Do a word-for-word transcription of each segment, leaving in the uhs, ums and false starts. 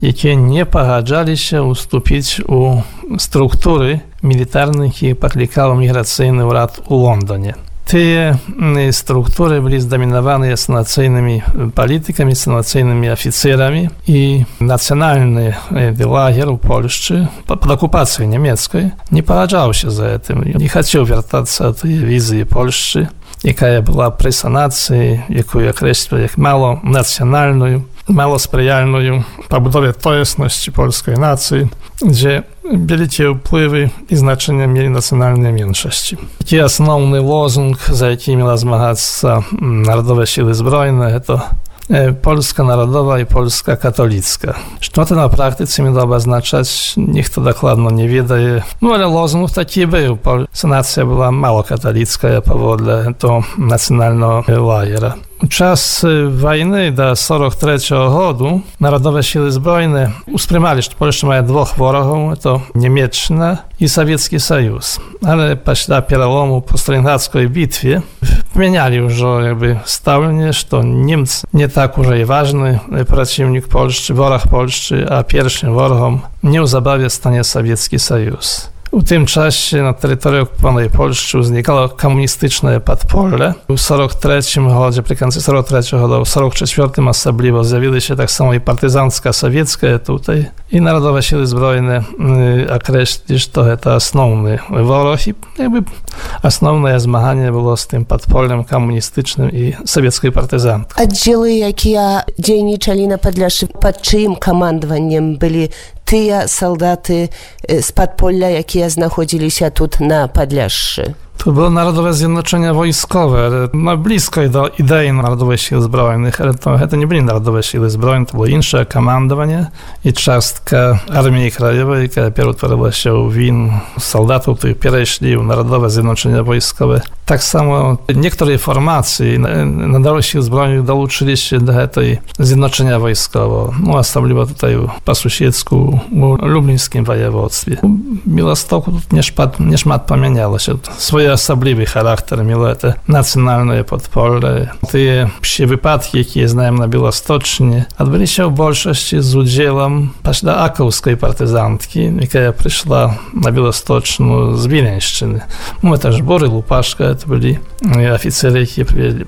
які не пагаджаліся ўступіць у структуры мілітарных і паклікаў міграцыйны ўрад у Лондоне. Тыя структуры былі здамінаваныя санацыйнымі палітыкамі, санацыйнымі афіцэрамі, і нацыянальны лагер у Польшчы пад акупацыяй нямецкай не пагаджаўся за гэтым, не хацеў вяртацца ад візіі Польшчы, якая была пры санацыі, якую акрэслівалі як мала нацыянальную, мала спрыяльную пабудове тоеснасці польскай нацыі, дзе вялікія ўплывы і значэнне мелі нацыянальныя меншасці. Такі асноўны лозунг, за які мела змагацца Народовыя сілы збройныя, гэта Polska narodowa i Polska katolicka. Што to na praktyce miało oznaczać, nikt to dokładnie nie wie. No ale lozung taki był. Sanacja była mało katolicka, powodle to nacjonalnego lajera. Czas wojny do сорок третього году Narodowe Siły Zbrojne uspриймали, що Польща має двох ворогів, то Німеччина і Совєтський Союз. Але після перелому по Сталінградській битві поміняли вже якби ставлення, що німці не так уже і важний противник Польщі, ворог Польщі, а першим ворогом неузабаві стане Совєтський Союз. U tym czasie na terytorium okupowanej Polski uznikało komunistyczne podpole. W сорок третьому году, при конце сорок третьего года, w сорок четвертym особливо zjawiły się tak samo i partyzancka sowiecka tutaj i Narodowe Siły Zbrojne określili, że to jest основny wróg i jakby основне zmaganie było z tym podpolem komunistycznym i sowieckiej partyzantką. Oddziały, jakie działały na Podlasie, pod czyim komandowaniem byli tыя салдаты z podpoля, jakie znachodzili się tu na Podlasie? To było Narodowe Zjednoczenie Wojskowe, no blisko do idei Narodowych Sił Zbrojnych, ale to, to nie byli Narodowe Siły Zbrojne, to było inne komandowanie i czastka Armii Krajowej, która pierw utworzyła się win soldatów, którzy przeszli w Narodowe Zjednoczenie Wojskowe. Tak samo niektóre formacje Narodowych Sił Zbrojnych dołączyli się do tej Zjednoczenia Wojskowego. No, особливо tutaj po sąsiedzku, w lublińskim województwie. W Białymstoku nie szmat, nie szmat pomieniało się. Swoje особливий характер міло це національне подполе. Ті всі випадки, які знаємо на Білосточні, відбулися в більшості з уділом після Аковської партизантки, яка прийшла на Білосточну з Віленщини. Ну, це ж Бори Лупашка, це були офіцери, які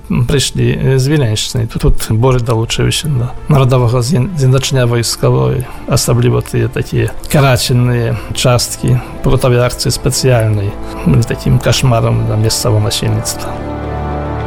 прийшли з Віленщини. Тут Бори долучився до Народового Зjednoczenia Wojskowego, особливо ті такі карательні частки, готові акції спеціальні, були таким кошмаром dla miejscowego nasiennictwa.